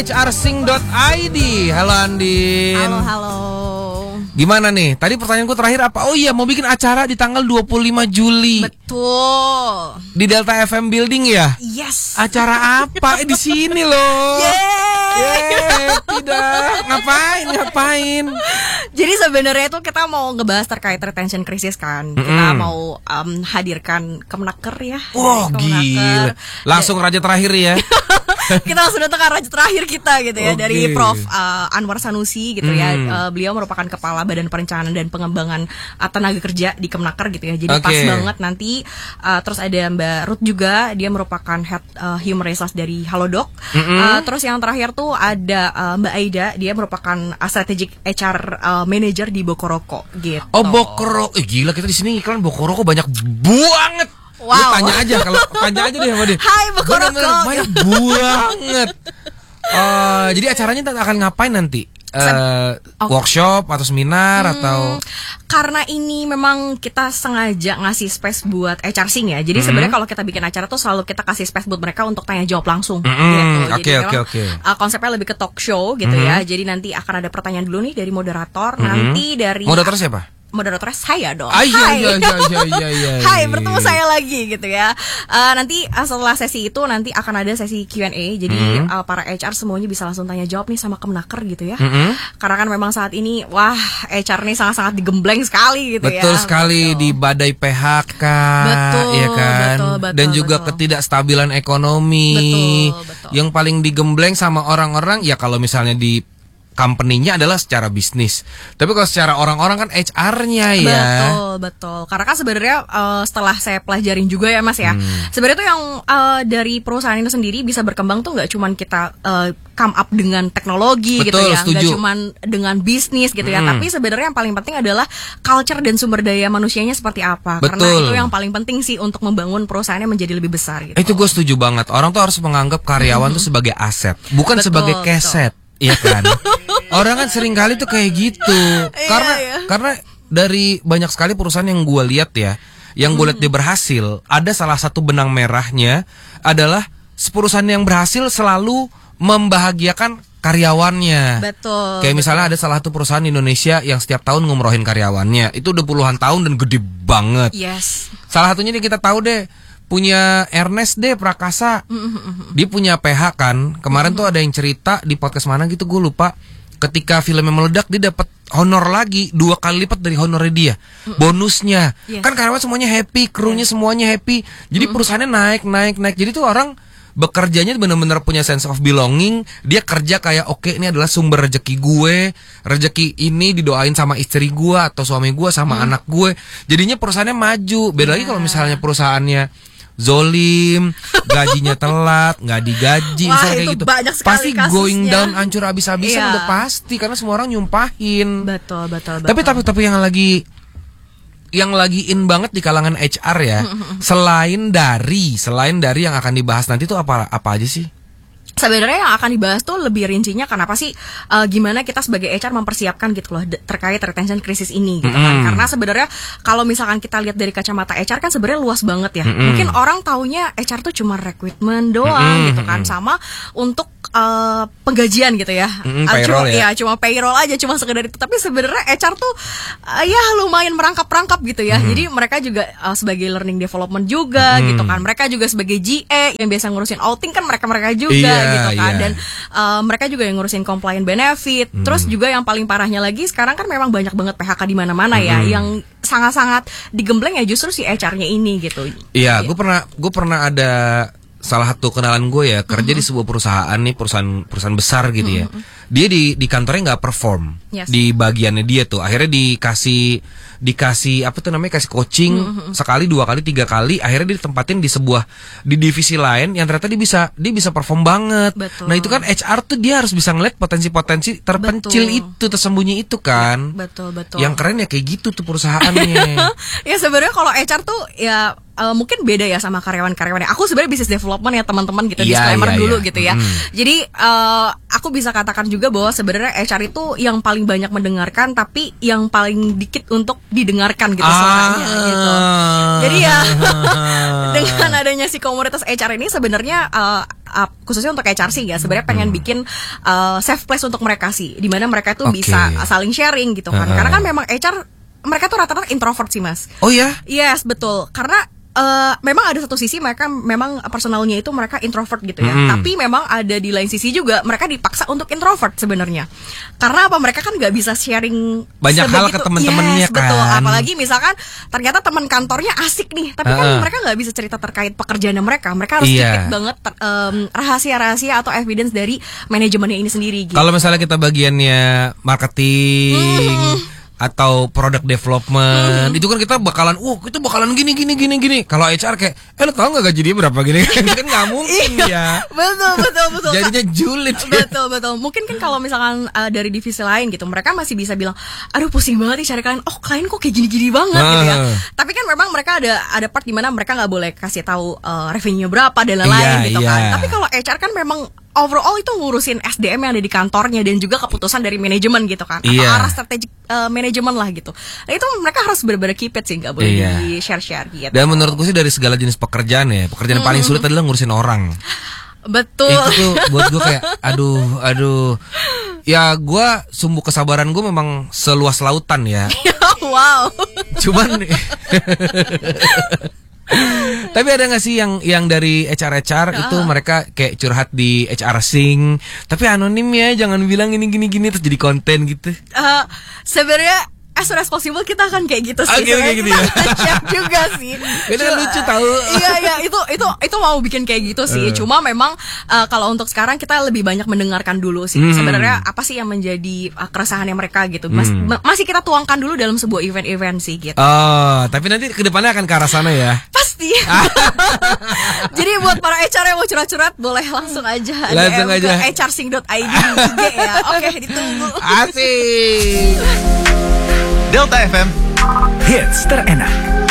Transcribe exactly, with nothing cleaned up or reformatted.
h r sing dot i d. Halo Andin. Halo, halo. Gimana nih? Tadi pertanyaanku terakhir apa? Oh iya, mau bikin acara di tanggal dua puluh lima Juli. Betul. Di Delta F M Building ya? Yes. Acara apa? Eh, di sini loh. Yeay. Yeay, tidak. Ngapain? Ngapain? Jadi sebenarnya itu kita mau ngebahas terkait retention crisis kan. Kita Mm-hmm. mau um, hadirkan Kemenaker ya. Wah, Kemenaker. gila. Langsung raja terakhir ya. Kita langsung datang ke raja terakhir kita gitu ya, Oke. dari Prof uh, Anwar Sanusi gitu ya. Hmm. Uh, beliau merupakan kepala Badan Perencanaan dan Pengembangan uh, Tenaga Kerja di Kemenaker gitu ya. Jadi Oke. pas banget nanti. Uh, terus ada Mbak Ruth juga, dia merupakan head uh, human resource dari Halodoc. Mm-hmm. Uh, terus yang terakhir tuh ada uh, Mbak Aida, dia merupakan uh, strategic H R uh, manager di Bokoroko gitu. Oh, Bokoroko. Eh, gila, kita di sini iklan Bokoroko banyak banget. Wow. Lu tanya aja, kalau tanya aja deh sama dia. Hai, Bokoroko. Bener-bener banyak banget. Uh, jadi acaranya akan ngapain nanti? Uh, Okay. Workshop atau seminar Hmm, atau? Karena ini memang kita sengaja ngasih space buat H R Sing ya. Jadi Mm-hmm. sebenarnya kalau kita bikin acara tuh selalu kita kasih space buat mereka untuk tanya jawab langsung. Mm-hmm. Gitu. Oke, Jadi oke, memang, oke. uh, konsepnya lebih ke talk show gitu Mm-hmm. ya. Jadi nanti akan ada pertanyaan dulu nih dari moderator. Mm-hmm. Nanti dari Moderator siapa? moderator saya dong. Ah, iya, Hai. iya, iya, iya, iya, iya. Hai, bertemu saya lagi gitu ya. Uh, nanti uh, setelah sesi itu nanti akan ada sesi Q and A. Jadi Mm-hmm. uh, para H R semuanya bisa langsung tanya jawab nih sama Kemenaker gitu ya. Mm-hmm. Karena kan memang saat ini wah H R nih sangat-sangat digembleng sekali gitu ya. Betul sekali, Betul. di badai P H K, Betul, ya kan, betul, betul, dan juga betul. ketidakstabilan ekonomi. Betul, betul. Yang paling digembleng sama orang-orang ya kalau misalnya di company-nya adalah secara bisnis. Tapi kalau secara orang-orang kan H R-nya ya. Betul, betul. Karena kan sebenarnya uh, setelah saya pelajarin juga ya Mas ya. Hmm. Sebenarnya tuh yang uh, dari perusahaan itu sendiri bisa berkembang tuh nggak cuman kita uh, come up dengan teknologi gitu Betul, ya, nggak setuju. cuman dengan bisnis gitu ya. Hmm. Tapi sebenarnya yang paling penting adalah culture dan sumber daya manusianya seperti apa. Karena Betul. itu yang paling penting sih untuk membangun perusahaannya menjadi lebih besar gitu. Itu gue setuju banget. Orang tuh harus menganggap karyawan tuh sebagai aset, bukan Betul, sebagai betul. keset. Iya kan? Orang kan sering kali tuh kayak gitu. Karena iya. karena dari banyak sekali perusahaan yang gue lihat ya, yang gue lihat dia berhasil, ada salah satu benang merahnya adalah perusahaan yang berhasil selalu membahagiakan karyawannya. Betul. Kayak misalnya ada salah satu perusahaan di Indonesia yang setiap tahun ngumrohin karyawannya. Itu udah puluhan tahun dan gede banget. Yes. Salah satunya nih kita tahu deh, punya Ernest deh Prakasa. Dia punya P H kan. Kemarin tuh ada yang cerita di podcast mana gitu gue lupa. Ketika filmnya meledak dia dapat honor lagi dua kali lipat dari honornya dia. Bonusnya. Yes. Kan karyawan semuanya happy, krunya semuanya happy. Jadi perusahaannya naik, naik, naik. Jadi tuh orang bekerjanya benar-benar punya sense of belonging. Dia kerja kayak oke, ini adalah sumber rezeki gue. Rezeki ini didoain sama istri gue atau suami gue sama anak gue. Jadinya perusahaannya maju. Beda lagi kalau misalnya perusahaannya zolim, gajinya telat, nggak digaji, Wah, misalnya kayak itu gitu. banyak sekali Pasti kasusnya. going down, hancur abis-abisan Iya. udah pasti karena semua orang nyumpahin. Betul, betul, betul. Tapi tapi tapi yang lagi yang lagi in banget di kalangan H R ya, selain dari selain dari yang akan dibahas nanti tuh apa apa aja sih? Sebenarnya yang akan dibahas tuh lebih rincinya kenapa sih uh, gimana kita sebagai H R mempersiapkan gitu loh de- terkait retention krisis ini gitu kan. Mm-hmm. Karena sebenarnya kalau misalkan kita lihat dari kacamata H R kan sebenarnya luas banget ya. Mm-hmm. Mungkin orang taunya H R tuh cuma recruitment doang Mm-hmm. gitu kan, sama untuk uh, penggajian gitu ya. Mm-hmm, Uh, payroll cuma, ya. cuma payroll aja, cuma sekedar itu. Tapi sebenarnya H R tuh uh, ya lumayan merangkap-rangkap gitu ya. Mm-hmm. Jadi mereka juga uh, sebagai learning development juga Mm-hmm. gitu kan. Mereka juga sebagai G A yang biasa ngurusin outing kan mereka-mereka juga Iya, gitu kan. iya. Dan uh, mereka juga yang ngurusin compliant benefit. Hmm. Terus juga yang paling parahnya lagi sekarang kan memang banyak banget P H K di mana-mana ya, Hmm. yang sangat-sangat digembleng ya justru si H R-nya ini gitu. Iya, gue pernah gue pernah ada salah satu kenalan gue ya kerja Mm-hmm. di sebuah perusahaan nih, perusahaan perusahaan besar gitu ya. Dia di di kantornya nggak perform Yes. di bagiannya dia tuh. Akhirnya dikasih dikasih apa tuh namanya kasih coaching sekali, dua kali, tiga kali. Akhirnya dia ditempatin di sebuah di divisi lain yang ternyata dia bisa dia bisa perform banget. Betul. Nah itu kan H R tuh dia harus bisa ngeliat potensi-potensi terpencil Betul. itu, tersembunyi itu kan. Betul, betul. Yang keren ya kayak gitu tuh perusahaannya. Ya sebenarnya kalau H R tuh ya uh, mungkin beda ya sama karyawan-karyawannya. Aku sebenarnya business development ya teman-teman gitu, Iya, disclaimer iya, dulu iya. gitu ya. Mm. Jadi uh, aku bisa katakan juga bahwa sebenarnya H R itu yang paling banyak mendengarkan tapi yang paling dikit untuk didengarkan gitu suaranya gitu. Jadi ya dengan adanya si komunitas H R ini sebenarnya uh, uh, khususnya untuk H R sih ya sebenarnya pengen Hmm. bikin uh, safe place untuk mereka sih, di mana mereka tuh Oke. bisa saling sharing gitu kan. Uh-uh. Karena kan memang H R mereka tuh rata-rata introvert sih Mas. Oh ya? Yes, betul. Karena uh, memang ada satu sisi mereka memang personalnya itu mereka introvert gitu ya. Mm. Tapi memang ada di lain sisi juga mereka dipaksa untuk introvert sebenarnya. Karena apa? Mereka kan nggak bisa sharing Banyak hal ke sebegitu- teman-temannya yes, betul. kan. Apalagi misalkan ternyata teman kantornya asik nih, tapi kan Uh-uh. mereka nggak bisa cerita terkait pekerjaannya mereka. Mereka harus Iya. keep banget ter- em, rahasia-rahasia atau evidence dari manajemennya ini sendiri gitu. Kalau misalnya kita bagiannya marketing atau product development, itu kan kita bakalan, uh itu bakalan gini gini gini gini. Kalau H R kayak, eh lo tau nggak gaji dia berapa gini? Kan nggak mungkin ya. Betul betul betul. Jadinya julid. Betul betul. Mungkin kan kalau misalkan uh, dari divisi lain gitu, mereka masih bisa bilang, aduh pusing banget nih cari klien. Oh klien kok kayak gini-gini banget gitu ya. Ah. Tapi kan memang mereka ada ada part di mana mereka nggak boleh kasih tahu uh, revenue berapa dan lain-lain Iya, gitu iya. kan. Tapi kalau H R kan memang overall itu ngurusin S D M yang ada di kantornya dan juga keputusan dari manajemen gitu kan. Atau Iya. arah strategik uh, manajemen lah gitu. Nah itu mereka harus benar-benar keep it sih, nggak boleh Iya. di share-share gitu. Dan menurutku sih dari segala jenis pekerjaan ya, pekerjaan yang paling sulit adalah ngurusin orang. Betul. Itu tuh buat gue kayak, aduh, aduh. Ya gue sumbu kesabaran gue memang seluas lautan ya. Wow. Cuman tapi ada gak sih yang yang dari H R H R itu mereka kayak curhat di H R Sing, tapi anonim ya, jangan bilang ini gini gini terus jadi konten gitu. Uh, sebenarnya as soon as possible kita akan kayak gitu sih. Ah, gitu, Sebenarnya gitu kita ya. akan share juga sih. Itu kan lucu tahu. Iya iya itu itu itu mau bikin kayak gitu sih. Uh. Cuma memang uh, kalau untuk sekarang kita lebih banyak mendengarkan dulu sih. Hmm. Sebenarnya apa sih yang menjadi uh, keresahannya mereka gitu. Mas, Hmm. ma- masih kita tuangkan dulu dalam sebuah event-event sih gitu. Oh, tapi nanti kedepannya akan ke arah sana ya. Pasti. Jadi buat para H R yang mau curhat-curhat boleh langsung aja Langsung D M aja. ke h r sing dot i d I G ya. Oke, ditunggu. Asik. Delta F M, hits terenak.